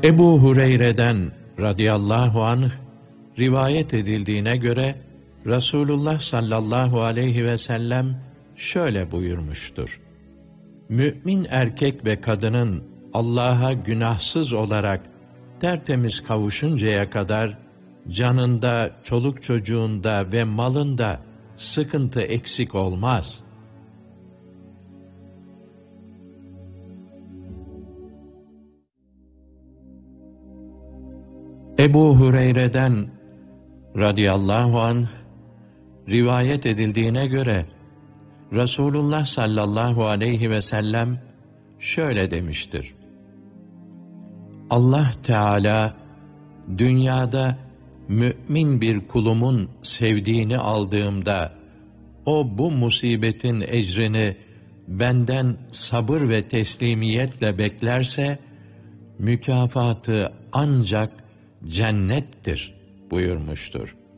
Ebu Hureyre'den radıyallahu anh rivayet edildiğine göre Resulullah sallallahu aleyhi ve sellem şöyle buyurmuştur: Mümin erkek ve kadının Allah'a günahsız olarak tertemiz kavuşuncaya kadar canında, çoluk çocuğunda ve malında sıkıntı eksik olmaz. Ebu Hureyre'den radıyallahu anh rivayet edildiğine göre Resulullah sallallahu aleyhi ve sellem şöyle demiştir: Allah Teala dünyada mümin bir kulumun sevdiğini aldığımda o bu musibetin ecrini benden sabır ve teslimiyetle beklerse mükafatı ancak cennettir buyurmuştur.